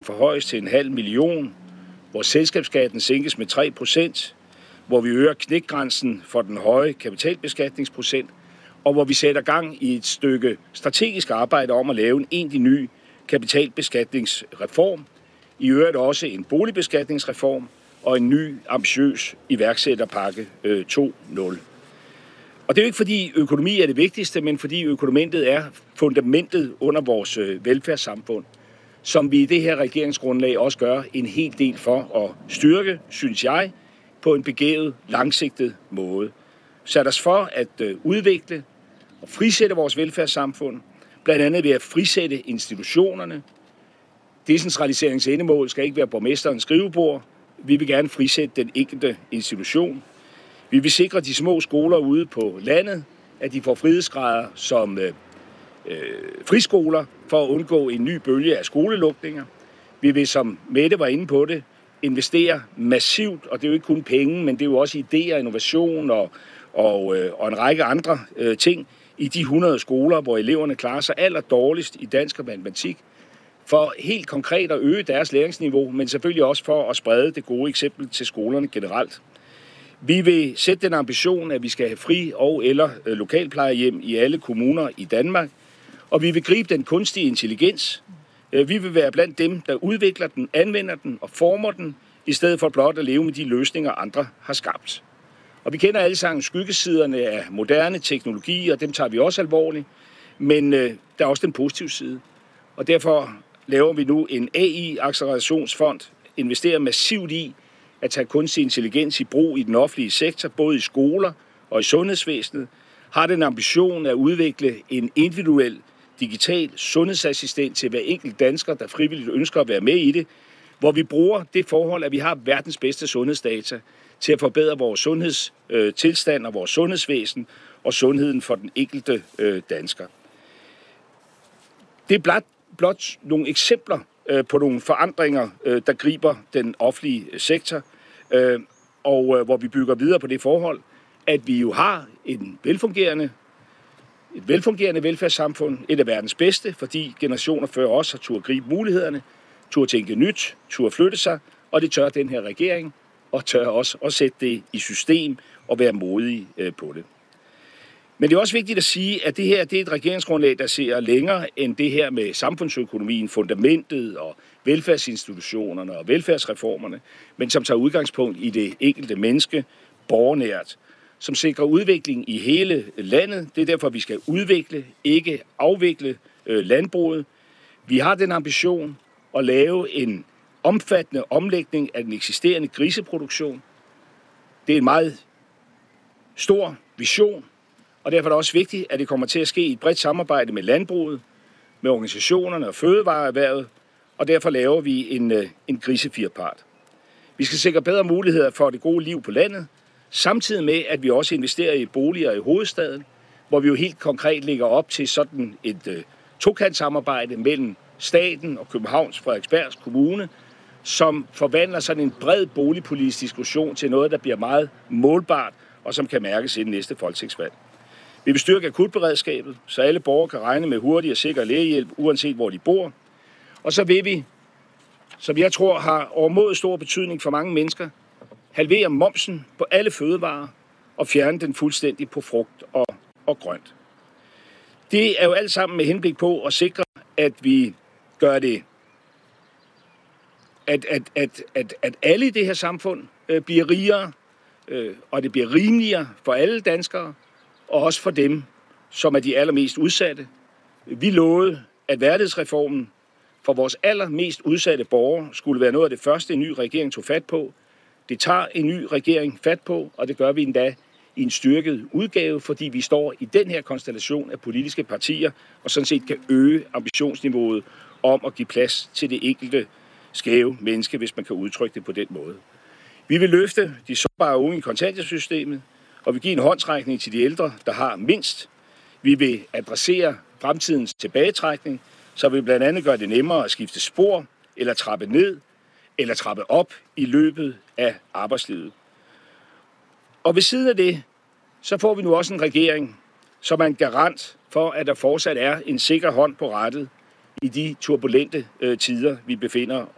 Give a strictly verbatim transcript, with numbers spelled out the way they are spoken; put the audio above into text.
forhøjes til en halv million, hvor selskabsskatten sænkes med tre procent, hvor vi øger knækgrænsen for den høje kapitalbeskatningsprocent, og hvor vi sætter gang i et stykke strategisk arbejde om at lave en egentlig ny kapitalbeskatningsreform, i øvrigt også en boligbeskatningsreform og en ny ambitiøs iværksætterpakke øh, to punkt nul. Og det er jo ikke fordi økonomi er det vigtigste, men fordi økonomentet er fundamentet under vores øh, velfærdssamfund, som vi i det her regeringsgrundlag også gør en hel del for at styrke, synes jeg, på en begavet, langsigtet måde. Sat os for at øh, udvikle og frisætte vores velfærdssamfund, blandt andet ved at frisætte institutionerne. Decentraliseringens endemål skal ikke være borgmesterens skrivebord. Vi vil gerne frisætte den enkelte institution. Vi vil sikre de små skoler ude på landet, at de får frihedsgrader som øh, øh, friskoler for at undgå en ny bølge af skolelukninger. Vi vil, som Mette var inde på det, investere massivt, og det er jo ikke kun penge, men det er jo også idéer, innovation og, og, øh, og en række andre øh, ting i de hundrede skoler, hvor eleverne klarer sig allerdårligst i dansk og matematik, for helt konkret at øge deres læringsniveau, men selvfølgelig også for at sprede det gode eksempel til skolerne generelt. Vi vil sætte den ambition, at vi skal have fri- og eller lokalplejehjem i alle kommuner i Danmark, og vi vil gribe den kunstige intelligens. Vi vil være blandt dem, der udvikler den, anvender den og former den, i stedet for blot at leve med de løsninger, andre har skabt. Og vi kender alle sammen skyggesiderne af moderne teknologi, og dem tager vi også alvorligt, men øh, der er også den positive side. Og derfor laver vi nu en A I-accelerationsfond, investerer massivt i at tage kunstig intelligens i brug i den offentlige sektor, både i skoler og i sundhedsvæsenet, har den ambition at udvikle en individuel digital sundhedsassistent til hver enkelt dansker, der frivilligt ønsker at være med i det, hvor vi bruger det forhold, at vi har verdens bedste sundhedsdata til at forbedre vores sundhedstilstand og vores sundhedsvæsen og sundheden for den enkelte dansker. Det er blot, blot nogle eksempler på nogle forandringer, der griber den offentlige sektor, og hvor vi bygger videre på det forhold, at vi jo har en velfungerende, et velfungerende velfærdssamfund, et af verdens bedste, fordi generationer før os har turde gribe mulighederne, turde tænke nyt, turde flytte sig, og det tør den her regering, og tør også at sætte det i system og være modige på det. Men det er også vigtigt at sige, at det her det er et regeringsgrundlag, der ser længere end det her med samfundsøkonomien, fundamentet og velfærdsinstitutionerne og velfærdsreformerne, men som tager udgangspunkt i det enkelte menneske, borgernært, som sikrer udvikling i hele landet. Det er derfor, vi skal udvikle, ikke afvikle øh, landbruget. Vi har den ambition at lave en omfattende omlægning af den eksisterende griseproduktion. Det er en meget stor vision, og derfor er det også vigtigt, at det kommer til at ske i et bredt samarbejde med landbruget, med organisationerne og fødevareerhvervet, og derfor laver vi en, en grisefirpart. Vi skal sikre bedre muligheder for det gode liv på landet, samtidig med, at vi også investerer i boliger i hovedstaden, hvor vi jo helt konkret lægger op til sådan et uh, tokantsamarbejde mellem staten og Københavns Frederiksbergs Kommune, som forvandler sådan en bred boligpolitisk diskussion til noget, der bliver meget målbart og som kan mærkes i det næste folketingsvalg. Vi vil styrke akutberedskabet, så alle borgere kan regne med hurtig og sikker lægehjælp, uanset hvor de bor. Og så vil vi, som jeg tror har overmådet stor betydning for mange mennesker, halvere momsen på alle fødevarer og fjerne den fuldstændig på frugt og, og grønt. Det er jo alt sammen med henblik på at sikre, at vi gør det, at, at, at, at, at alle i det her samfund øh, bliver rigere, øh, og det bliver rimeligere for alle danskere, og også for dem, som er de allermest udsatte. Vi lovede, at værdighedsreformen for vores allermest udsatte borgere skulle være noget af det første, en ny regering tog fat på. Det tager en ny regering fat på, og det gør vi endda i en styrket udgave, fordi vi står i den her konstellation af politiske partier, og sådan set kan øge ambitionsniveauet om at give plads til det enkelte skæve menneske, hvis man kan udtrykke det på den måde. Vi vil løfte de sårbare unge i kontanthjælpssystemet, og vi giver en håndsrækning til de ældre, der har mindst. Vi vil adressere fremtidens tilbagetrækning, så vi blandt andet gør det nemmere at skifte spor, eller trappe ned, eller trappe op i løbet af arbejdslivet. Og ved siden af det, så får vi nu også en regering, som er en garant for, at der fortsat er en sikker hånd på rattet i de turbulente øh, tider, vi befinder